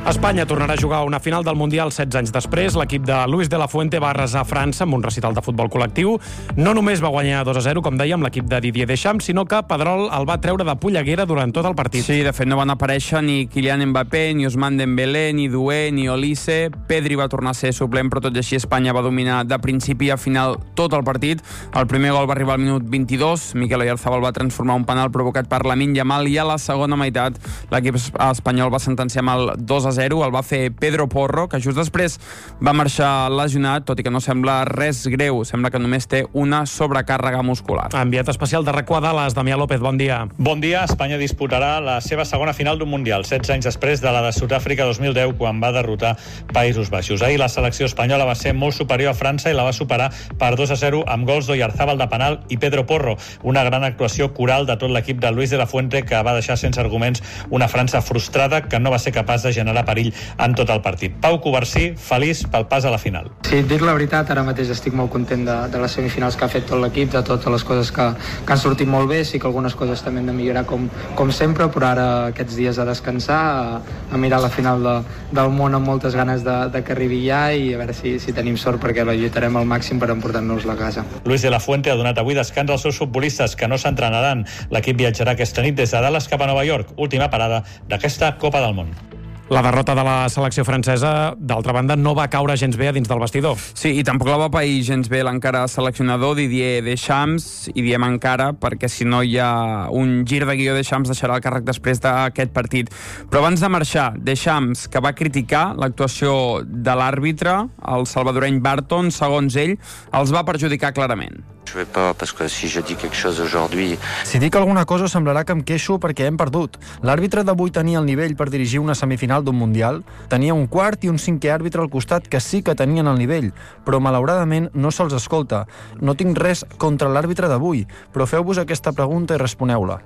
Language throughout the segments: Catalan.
Espanya tornarà a jugar una final del Mundial 16 anys després. L'equip de Luis de la Fuente va arrasar França amb un recital de futbol col·lectiu. No només va guanyar 2-0, com dèiem, l'equip de Didier Deschamps, sinó que Pedrol el va treure de polleguera durant tot el partit. Sí, de fet no van aparèixer ni Kylian Mbappé, ni Ousmane Dembélé, ni Doué, ni Olise. Pedri va tornar a ser suplent, però tot i així Espanya va dominar de principi a final tot el partit. El primer gol va arribar al minut 22. Mikel Oyarzabal va transformar un penal provocat per Lamine Yamal i a la segona meitat l'equip espanyol va sentenciar amb el 2-0. El va fer Pedro Porro, que just després va marxar lesionat, tot i que no sembla res greu. Sembla que només té una sobrecàrrega muscular. Enviat especial de RAC1 a Dallas, Damià López, bon dia. Bon dia. Espanya disputarà la seva segona final d'un Mundial, 16 anys després de la de Sud-àfrica 2010, quan va derrotar Països Baixos. Ahir la selecció espanyola va ser molt superior a França i la va superar per 2-0 amb gols d'Oyarzabal de penal i Pedro Porro. Una gran actuació coral de tot l'equip de Luis de la Fuente, que va deixar sense arguments una França frustrada que no va ser capaç de generar perill en tot el partit. Pau Covarsí, feliç pel pas a la final. Sí, dir la veritat, ara mateix estic molt content de les semifinals que ha fet tot l'equip, de totes les coses que han sortit molt bé. Sí que algunes coses també hem de millorar com sempre, però ara aquests dies a descansar, a mirar la final del món amb moltes ganes de que arribi ja i a veure si tenim sort, perquè la lluitarem al màxim per emportar-nos-la a casa. Luis de la Fuente ha donat avui descans als seus futbolistes, que no s'entrenaran. L'equip viatjarà aquesta nit des de Dallas cap a Nova York, última parada d'aquesta Copa del Món. La derrota de la selecció francesa, d'altra banda, no va caure gens bé a dins del vestidor. Sí, i tampoc la va pair gens bé l'encara seleccionador Didier Deschamps, i diem encara perquè si no hi ha un gir de guió, Deschamps deixarà el càrrec després d'aquest partit. Però abans de marxar, Deschamps, que va criticar l'actuació de l'àrbitre, el salvadoreny Barton, segons ell, els va perjudicar clarament. Si dic alguna cosa semblarà que em queixo perquè hem perdut. L'àrbitre d'avui tenia el nivell per dirigir una semifinal d'un Mundial, tenia un quart i un cinquè àrbitre al costat que sí que tenien el nivell, però malauradament no se'ls escolta. No tinc res contra l'àrbitre d'avui, però feu-vos aquesta pregunta i responeu-la.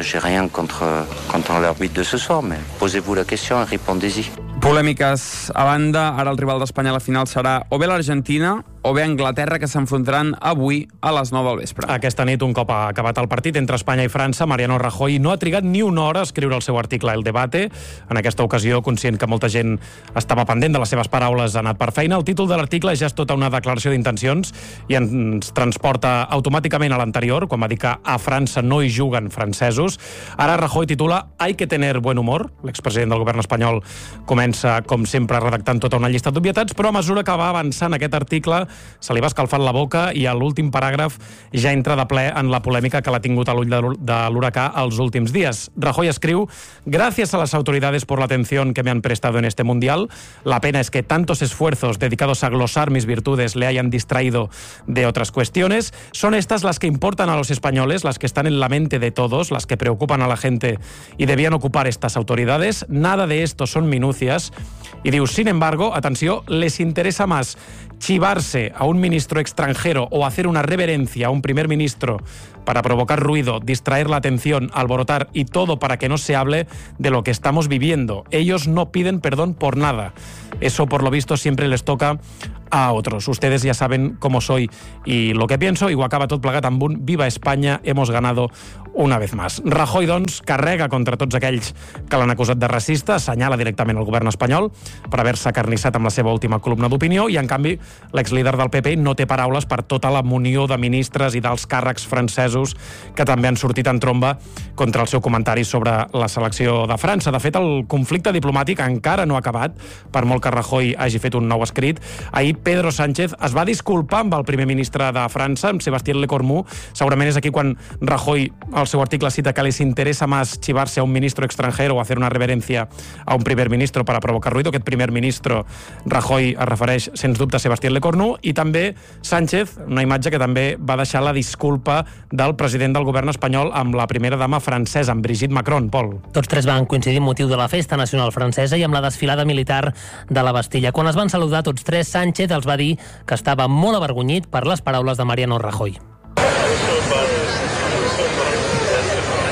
Polèmiques a banda, ara el rival d'Espanya a la final serà o bé l'Argentina o bé Anglaterra, que s'enfrontaran avui a les 9 del vespre. Aquesta nit, un cop ha acabat el partit entre Espanya i França, Mariano Rajoy no ha trigat ni una hora a escriure el seu article El Debate. En aquesta ocasió, conscient que molta gent estava pendent de les seves paraules, ha anat per feina. El títol de l'article ja és tota una declaració d'intencions i ens transporta automàticament a l'anterior, quan va dir que a França no hi juguen francesos. Ara Rajoy titula Hay que tener buen humor. L'expresident del govern espanyol comença, com sempre, redactant tota una llista d'obvietats, però a mesura que va avançant aquest article se li va escalfant la boca i a l'últim paràgraf ja entra de ple en la polèmica que l'ha tingut a l'ull de l'huracà els últims dies. Rajoy escriu: Gracias a las autoridades por la atención que me han prestado en este mundial. La pena es que tantos esfuerzos dedicados a glosar mis virtudes le hayan distraído de otras cuestiones. Son estas las que importan a los españoles, las que están en la mente de todos, las que preocupan a la gente y debían ocupar estas autoridades. Nada de esto son minucias. Y diu, sin embargo, atenció, les interesa más chivarse a un ministro extranjero o hacer una reverencia a un primer ministro para provocar ruido, distraer la atención, alborotar y todo para que no se hable de lo que estamos viviendo. Ellos no piden perdón por nada. Eso, por lo visto, siempre les toca a otros. Ustedes ya saben cómo soy y lo que pienso, i ho acaba tot plegat amb un Viva España, hemos ganado una vez más. Rajoy, doncs, carrega contra tots aquells que l'han acusat de racista, assenyala directament el govern espanyol per haver-se acarnissat amb la seva última columna d'opinió i, en canvi, l'exlíder del PP no té paraules per tota la munió de ministres i dels càrrecs francesos que també han sortit en tromba contra el seu comentari sobre la selecció de França. De fet, el conflicte diplomàtic encara no ha acabat, per molt que Rajoy hagi fet un nou escrit. Ahir Pedro Sánchez es va disculpar amb el primer ministre de França, amb Sébastien Lecornu. Segurament és aquí quan Rajoy, al seu article, cita que les interesa más chivarse a un ministro extranjero o hacer una reverencia a un primer ministro para provocar ruido. Aquest primer ministro, Rajoy, es refereix, sens dubte, a Sébastien Lecornu, i també Sánchez, una imatge que també va deixar la disculpa del president del govern espanyol amb la primera dama francesa, amb Brigitte Macron. Pol. Tots tres van coincidir amb motiu de la festa nacional francesa i amb la desfilada militar de la Bastilla. Quan es van saludar tots tres, Sánchez els va dir que estava molt avergonyit per les paraules de Mariano Rajoy.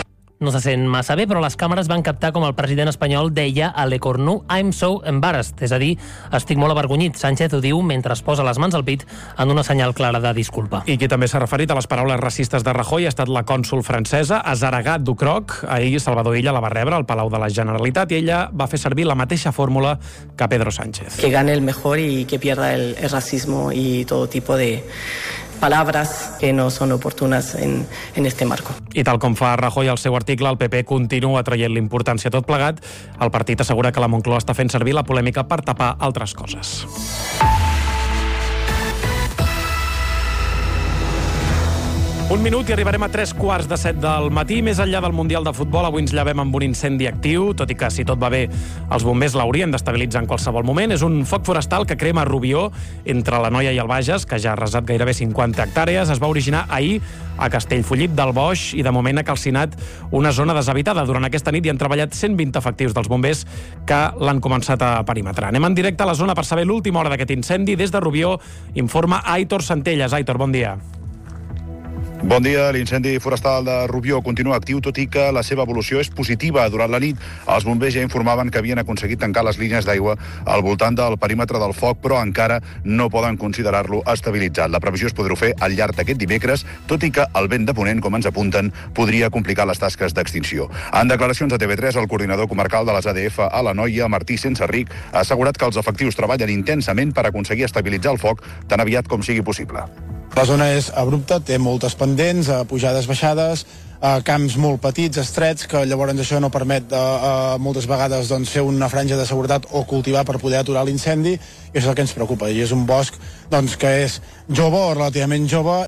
no se sent massa bé, però les càmeres van captar com el president espanyol deia a Le Cornu "I'm so embarrassed", és a dir, estic molt avergonyit. Sánchez ho diu mentre es posa les mans al pit en una senyal clara de disculpa. I qui també s'ha referit a les paraules racistes de Rajoy ha estat la cònsol francesa, Azaragat Ducroc. Ahir Salvador Illa la va rebre al Palau de la Generalitat i ella va fer servir la mateixa fórmula que Pedro Sánchez. Que gane el mejor y que pierda el racismo y todo tipo de palabras que no son oportunas en este marco. I tal com fa Rajoy al seu article, el PP continua traient l'importància a tot plegat. El partit assegura que la Moncloa està fent servir la polèmica per tapar altres coses. Un minut i arribarem a 3:15 del matí. Més enllà del Mundial de Futbol, avui ens llevem amb un incendi actiu, tot i que, si tot va bé, els bombers l'haurien d'estabilitzar en qualsevol moment. És un foc forestal que crema a Rubió, entre l'Anoia i el Bages, que ja ha arrasat gairebé 50 hectàrees. Es va originar ahir a Castellfollit del Boix i, de moment, ha calcinat una zona deshabitada. Durant aquesta nit hi han treballat 120 efectius dels bombers que l'han començat a perimetrar. Anem en directe a la zona per saber l'última hora d'aquest incendi. Des de Rubió informa Aitor Centelles. Aitor, bon dia. Bon dia. L'incendi forestal de Rubió continua actiu, tot i que la seva evolució és positiva. Durant la nit, els bombers ja informaven que havien aconseguit tancar les línies d'aigua al voltant del perímetre del foc, però encara no poden considerar-lo estabilitzat. La previsió es podrà fer al llarg d'aquest dimecres, tot i que el vent de ponent, com ens apunten, podria complicar les tasques d'extinció. En declaracions a TV3, el coordinador comarcal de les ADF a l'Anoia, Martí Senserric, ha assegurat que els efectius treballen intensament per aconseguir estabilitzar el foc tan aviat com sigui possible. La zona és abrupta, té moltes pendents, pujades, baixades, camps molt petits, estrets, que llavors això no permet moltes vegades fer una franja de seguretat o cultivar per poder aturar l'incendi, i això és el que ens preocupa. I és un bosc que és jove o relativament jove.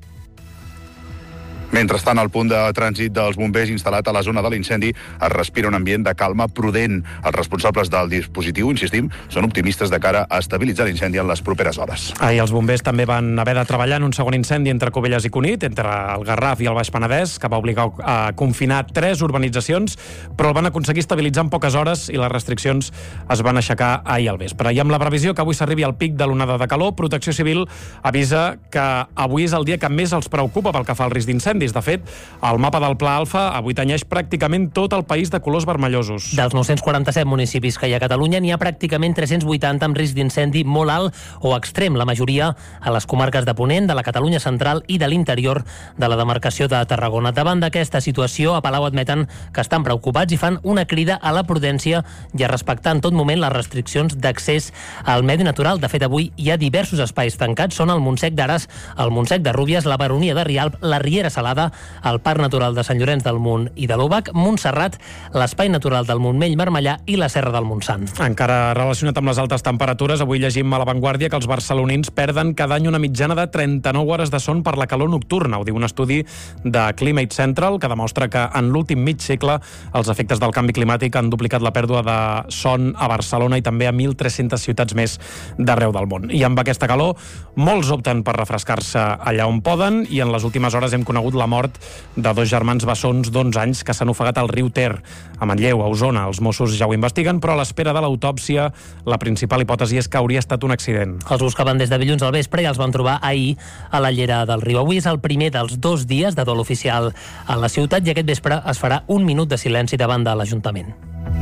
Mentrestant, al punt de trànsit dels bombers instal·lat a la zona de l'incendi es respira un ambient de calma prudent. Els responsables del dispositiu, insistim, són optimistes de cara a estabilitzar l'incendi en les properes hores. Ahir els bombers també van haver de treballar en un segon incendi entre Cubelles i Cunit, entre el Garraf i el Baix Penedès, que va obligar a confinar 3 urbanitzacions, però el van aconseguir estabilitzar en poques hores i les restriccions es van aixecar ahir al vespre. I amb la previsió que avui s'arribi al pic de l'onada de calor, Protecció Civil avisa que avui és el dia que més els preocupa pel que fa al risc d'incendis. De fet, el mapa del Pla Alfa avui tenyeix pràcticament tot el país de colors vermellosos. Dels 947 municipis que hi ha a Catalunya, n'hi ha pràcticament 380 amb risc d'incendi molt alt o extrem, la majoria a les comarques de Ponent, de la Catalunya central i de l'interior de la demarcació de Tarragona. Davant d'aquesta situació, a Palau admeten que estan preocupats i fan una crida a la prudència i a respectar en tot moment les restriccions d'accés al medi natural. De fet, avui hi ha diversos espais tancats. Són el Montsec d'Ares, el Montsec de Rúbies, la Baronia de Rialp, la Riera Salada, el Parc Natural de Sant Llorenç del Munt i de l'Obac, Montserrat, l'Espai Natural del Montmell Marmellà i la Serra del Montsant. Encara relacionat amb les altes temperatures, avui llegim a La Vanguardia que els barcelonins perden cada any una mitjana de 39 hores de son per la calor nocturna. Ho diu un estudi de Climate Central que demostra que en l'últim mig segle els efectes del canvi climàtic han duplicat la pèrdua de son a Barcelona i també a 1.300 ciutats més d'arreu del món. I amb aquesta calor, molts opten per refrescar-se allà on poden i en les últimes hores hem conegut la mort de 2 germans bessons d'11 anys que s'han ofegat al riu Ter, a Manlleu, a Osona. Els Mossos ja ho investiguen, però a l'espera de l'autòpsia la principal hipòtesi és que hauria estat un accident. Els buscaven des de dilluns al vespre i els van trobar ahir a la llera del riu. Avui és el primer dels 2 dies de dol oficial a la ciutat i aquest vespre es farà un minut de silenci davant de l'Ajuntament.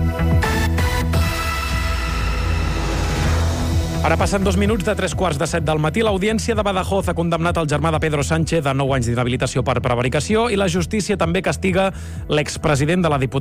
Ara passen 2 minuts de 3:15 del matí. L'Audiència de Badajoz ha condemnat el germà de Pedro Sánchez a 9 anys d'inhabilitació per prevaricació i la justícia també castiga l'expresident de la Diputació